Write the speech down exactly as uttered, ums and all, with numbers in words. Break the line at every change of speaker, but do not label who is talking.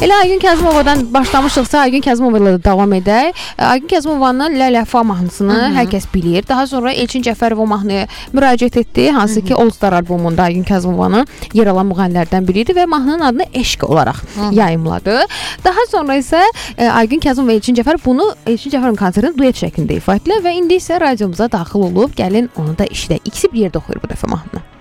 Elə Aygün Kəzimovadan başlamışıqsa, Aygün Kəzimova ilə davam edək. Aygün Kəzimovanın Ləl-Əfa mahnısını Hı -hı. hər kəs bilir. Daha sonra Elçin Cəfərov mahnıya müraciət etdi, hansı Hı -hı. ki All Star albomunda Aygün Kəzimovanın yer alan müğənnilərdən biri idi və mahnının adını Eşq olaraq Hı -hı. yayımladı. Daha sonra isə e, Aygün Kəzimov və Elçin Cəfərov bunu Elçin Cəfərovun konsertini duet şəklində ifa etdilər və indi isə radiomuza daxil olub, gəlin onu da işləyək. İkisi bir yerdə oxuyur bu dəfə mahnını.